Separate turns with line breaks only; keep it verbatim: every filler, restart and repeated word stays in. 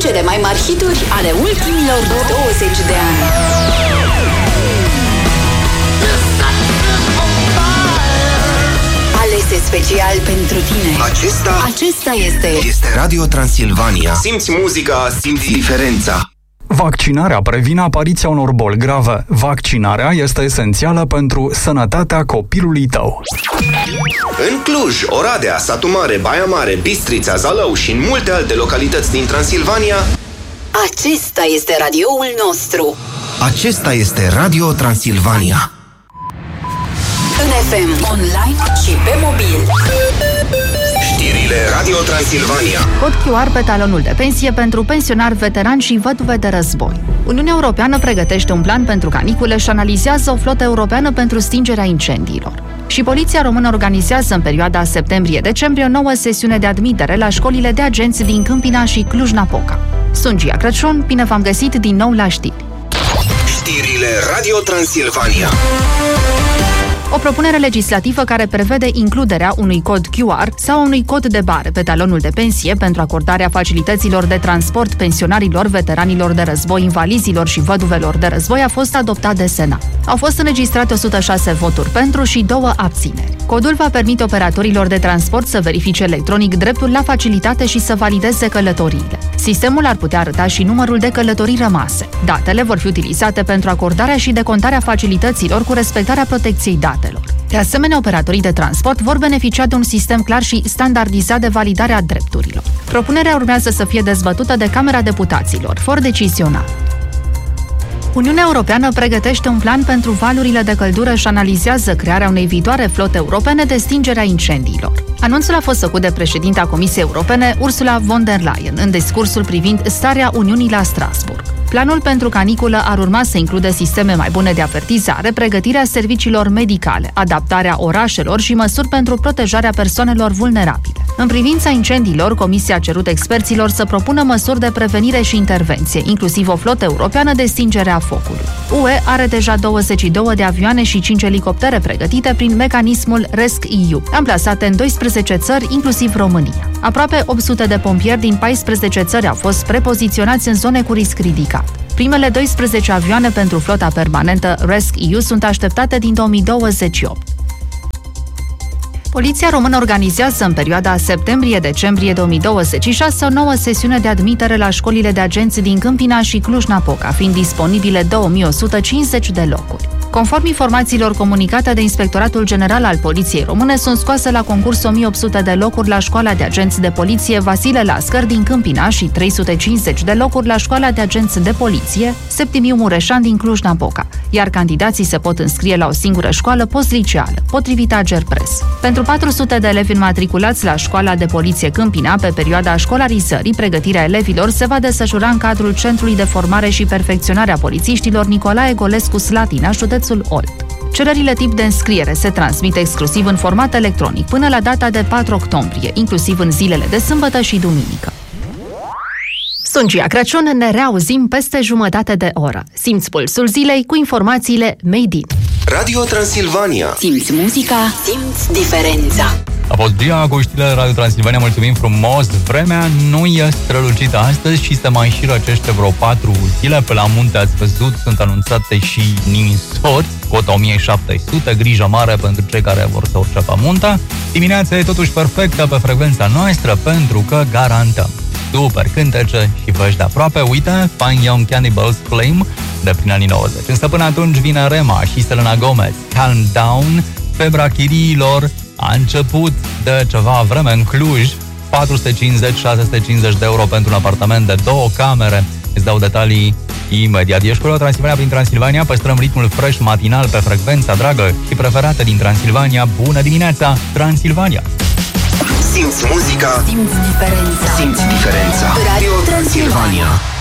cele mai mari hituri ale ultimilor douăzeci de ani. Alese special pentru tine.
Acesta
Acesta este
Este Radio Transilvania. Simți muzica, simți diferența.
Vaccinarea previne apariția unor boli grave. Vaccinarea este esențială pentru sănătatea copilului tău.
În Cluj, Oradea, Satu Mare, Baia Mare, Bistrița, Zalău și în multe alte localități din Transilvania,
Acesta este radioul nostru.
acesta este Radio Transilvania.
În F M, online și pe mobil.
Știrile Radio Transilvania.
Cod Q R pe talonul de pensie pentru pensionari veterani și văduve de război. Uniunea Europeană pregătește un plan pentru canicule și analizează o flotă europeană pentru stingerea incendiilor. Și Poliția Română organizează în perioada septembrie-decembrie o nouă sesiune de admitere la școlile de agenți din Câmpina și Cluj-Napoca. Sunt Gia Crăciun, bine v-am găsit din nou la știri.
Știrile Radio Transilvania.
O propunere legislativă care prevede includerea unui cod Q R sau unui cod de bare pe talonul de pensie pentru acordarea facilităților de transport pensionarilor, veteranilor de război, invalizilor și văduvelor de război a fost adoptat de Senat. Au fost înregistrate o sută șase voturi pentru și două abțineri. Codul va permite operatorilor de transport să verifice electronic dreptul la facilitate și să valideze călătoriile. Sistemul ar putea arăta și numărul de călătorii rămase. Datele vor fi utilizate pentru acordarea și decontarea facilităților cu respectarea protecției datelor. De asemenea, operatorii de transport vor beneficia de un sistem clar și standardizat de validare a drepturilor. Propunerea urmează să fie dezbătută de Camera Deputaților, for decizional. Uniunea Europeană pregătește un plan pentru valurile de căldură și analizează crearea unei viitoare flote europene de stingere a incendiilor. Anunțul a fost făcut de președinta Comisiei Europene, Ursula von der Leyen, în discursul privind starea Uniunii la Strasbourg. Planul pentru caniculă ar urma să includă sisteme mai bune de avertizare, pregătirea serviciilor medicale, adaptarea orașelor și măsuri pentru protejarea persoanelor vulnerabile. În privința incendiilor, Comisia a cerut experților să propună măsuri de prevenire și intervenție, inclusiv o flotă europeană de stingere a focului. U E are deja douăzeci și două de avioane și cinci elicoptere pregătite prin mecanismul RESC-E U, amplasate în doisprezece țări, inclusiv România. Aproape opt sute de pompieri din paisprezece țări au fost prepoziționați în zone cu risc ridicat. Primele doisprezece avioane pentru flota permanentă RESC-E U sunt așteptate din două mii douăzeci și opt. Poliția Română organizează în perioada septembrie-decembrie două mii douăzeci și șase o nouă sesiune de admitere la școlile de agenți din Câmpina și Cluj-Napoca, fiind disponibile două mii o sută cincizeci de locuri. Conform informațiilor comunicate de Inspectoratul General al Poliției Române, sunt scoase la concurs o mie opt sute de locuri la Școala de Agenți de Poliție Vasile Lascăr din Câmpina și trei sute cincizeci de locuri la Școala de Agenți de Poliție Septimiu Mureșan din Cluj-Napoca, iar candidații se pot înscrie la o singură școală postliceală, potrivit Agerpres. Pentru patru sute de elevi înmatriculați la Școala de Poliție Câmpina, pe perioada școlarizării, pregătirea elevilor se va desfășura în cadrul Centrului de Formare și Perfecționare a Polițiștilor Nicolae Golescu Slatina, județul Olt. Cererile tip de înscriere se transmit exclusiv în format electronic până la data de patru octombrie, inclusiv în zilele de sâmbătă și duminică. Sunt Gia Crăciun, ne reauzim peste jumătate de oră. Simți pulsul zilei cu informațiile Made in
Radio Transilvania.
Simți muzica, simți diferența.
A fost Gia cu știrile Radio Transilvania, mulțumim frumos. Vremea nu e strălucită astăzi și se mai și răcește vreo patru zile. Pe la munte ați văzut, sunt anunțate și ninsori, cota o mie șapte sute, grijă mare pentru cei care vor să urce pe munte. Dimineața e totuși perfectă pe frecvența noastră pentru că garantăm super cântece și vești de aproape. Uite, Fine Young Cannibals Flame de prin anii nouăzeci. Însă până atunci vine Rema și Selena Gomez, Calm Down. Febra chiriilor a început de ceva vreme în Cluj, patru sute cincizeci șase sute cincizeci de euro pentru un apartament de două camere. Îți dau detalii imediat. Ești cu Radio Transilvania prin Transilvania, păstrăm ritmul fresh matinal pe frecvența dragă și preferată din Transilvania. Bună dimineața, Transilvania!
Simți muzica,
Simți diferența.
simți diferența.
Radio Transilvania.